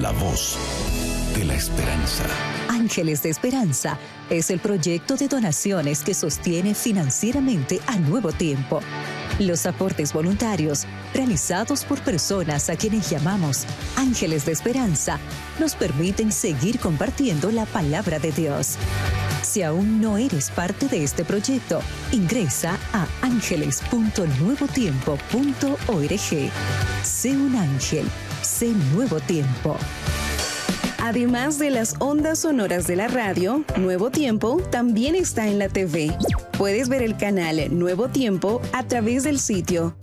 la voz de la esperanza. Ángeles de Esperanza es el proyecto de donaciones que sostiene financieramente a Nuevo Tiempo. Los aportes voluntarios realizados por personas a quienes llamamos Ángeles de Esperanza nos permiten seguir compartiendo la palabra de Dios. Si aún no eres parte de este proyecto, ingresa a ángeles.nuevotiempo.org. Sé un ángel, sé Nuevo Tiempo. Además de las ondas sonoras de la radio, Nuevo Tiempo también está en la TV. Puedes ver el canal Nuevo Tiempo a través del sitio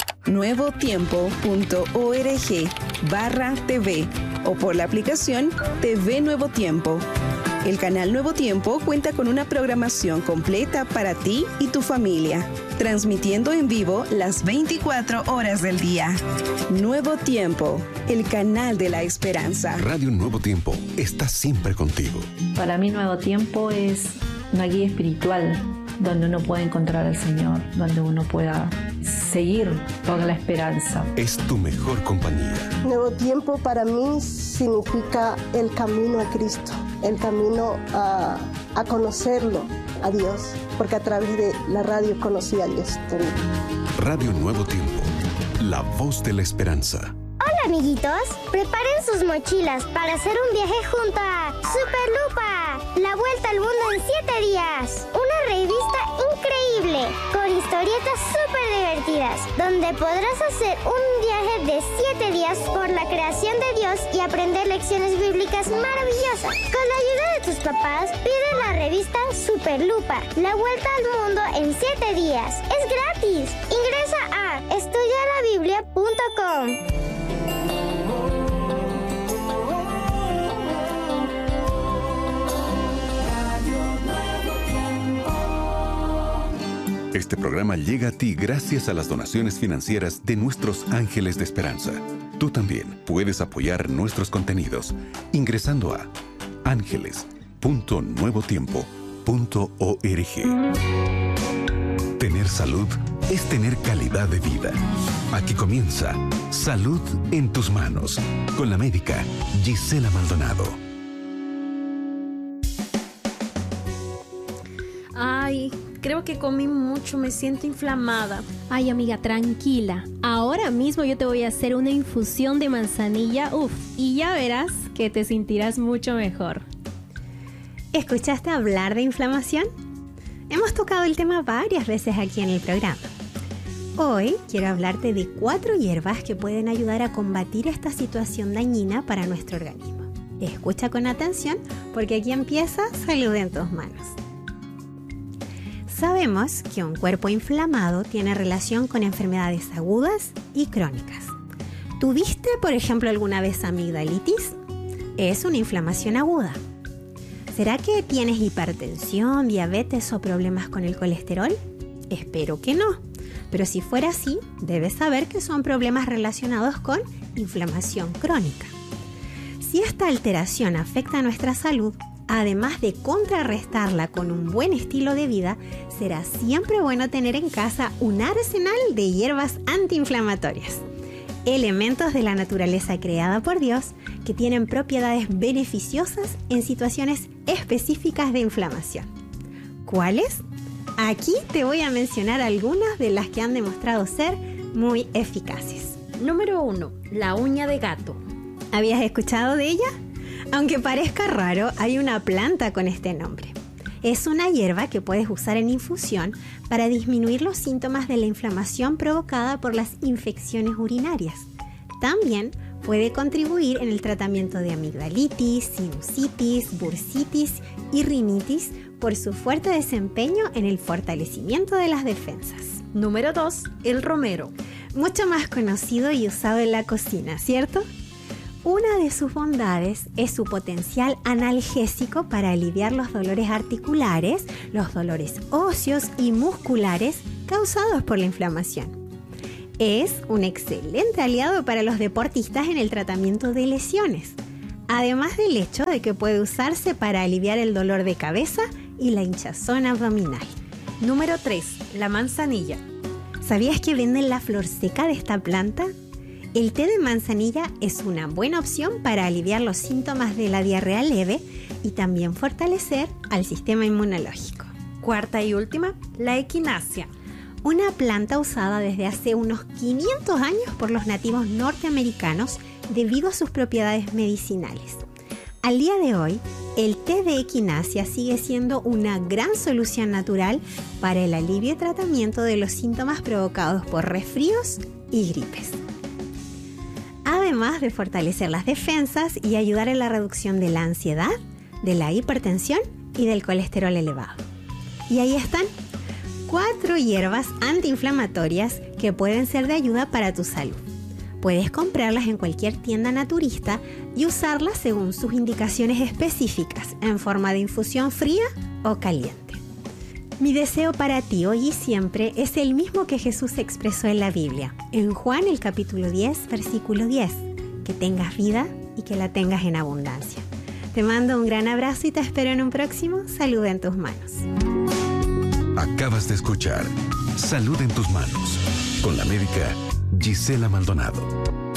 nuevotiempo.org/TV o por la aplicación TV Nuevo Tiempo. El canal Nuevo Tiempo cuenta con una programación completa para ti y tu familia, transmitiendo en vivo las 24 horas del día. Nuevo Tiempo, el canal de la esperanza. Radio Nuevo Tiempo está siempre contigo. Para mí Nuevo Tiempo es una guía espiritual donde uno puede encontrar al Señor, donde uno pueda seguir con la esperanza. Es tu mejor compañía. Nuevo Tiempo para mí significa el camino a Cristo, el camino a conocerlo, a Dios, porque a través de la radio conocí a Dios también. Radio Nuevo Tiempo, la voz de la esperanza. Hola amiguitos, preparen sus mochilas para hacer un viaje junto a Super Lupa, la vuelta al mundo en 7 días. Una revista increíble, con historietas súper divertidas, donde podrás hacer un viaje de 7 días por la creación de Dios y aprender lecciones bíblicas maravillosas. Con la ayuda de tus papás, pide la revista Super Lupa, la vuelta al mundo en 7 días. Es gratis. Ingresa a estudialabiblia.com. Este programa llega a ti gracias a las donaciones financieras de nuestros Ángeles de Esperanza. Tú también puedes apoyar nuestros contenidos ingresando a ángeles.nuevotiempo.org. Tener salud es tener calidad de vida. Aquí comienza Salud en tus manos con la médica Gisela Maldonado. Ay, creo que comí mucho, me siento inflamada. Ay, amiga, tranquila. Ahora mismo yo te voy a hacer una infusión de manzanilla, y ya verás que te sentirás mucho mejor. ¿Escuchaste hablar de inflamación? Hemos tocado el tema varias veces aquí en el programa. Hoy quiero hablarte de 4 hierbas que pueden ayudar a combatir esta situación dañina para nuestro organismo. Escucha con atención porque aquí empieza Salud en tus manos. Sabemos que un cuerpo inflamado tiene relación con enfermedades agudas y crónicas. ¿Tuviste, por ejemplo, alguna vez amigdalitis? Es una inflamación aguda. ¿Será que tienes hipertensión, diabetes o problemas con el colesterol? Espero que no. Pero si fuera así, debes saber que son problemas relacionados con inflamación crónica. Si esta alteración afecta a nuestra salud, además de contrarrestarla con un buen estilo de vida, será siempre bueno tener en casa un arsenal de hierbas antiinflamatorias. Elementos de la naturaleza creada por Dios que tienen propiedades beneficiosas en situaciones específicas de inflamación. ¿Cuáles? Aquí te voy a mencionar algunas de las que han demostrado ser muy eficaces. Número 1. La uña de gato. ¿Habías escuchado de ella? Aunque parezca raro, hay una planta con este nombre. Es una hierba que puedes usar en infusión para disminuir los síntomas de la inflamación provocada por las infecciones urinarias. También puede contribuir en el tratamiento de amigdalitis, sinusitis, bursitis y rinitis por su fuerte desempeño en el fortalecimiento de las defensas. Número 2. El romero. Mucho más conocido y usado en la cocina, ¿cierto? Una de sus bondades es su potencial analgésico para aliviar los dolores articulares, los dolores óseos y musculares causados por la inflamación. Es un excelente aliado para los deportistas en el tratamiento de lesiones, además del hecho de que puede usarse para aliviar el dolor de cabeza y la hinchazón abdominal. Número 3. La manzanilla. ¿Sabías que venden la flor seca de esta planta? El té de manzanilla es una buena opción para aliviar los síntomas de la diarrea leve y también fortalecer al sistema inmunológico. Cuarta y última, la equinacia. Una planta usada desde hace unos 500 años por los nativos norteamericanos debido a sus propiedades medicinales. Al día de hoy, el té de equinacia sigue siendo una gran solución natural para el alivio y tratamiento de los síntomas provocados por resfríos y gripes. Además de fortalecer las defensas y ayudar en la reducción de la ansiedad, de la hipertensión y del colesterol elevado. Y ahí están 4 hierbas antiinflamatorias que pueden ser de ayuda para tu salud. Puedes comprarlas en cualquier tienda naturista y usarlas según sus indicaciones específicas, en forma de infusión fría o caliente. Mi deseo para ti hoy y siempre es el mismo que Jesús expresó en la Biblia, en Juan el capítulo 10, versículo 10, que tengas vida y que la tengas en abundancia. Te mando un gran abrazo y te espero en un próximo Salud en tus manos. Acabas de escuchar Salud en tus manos con la médica Gisela Maldonado.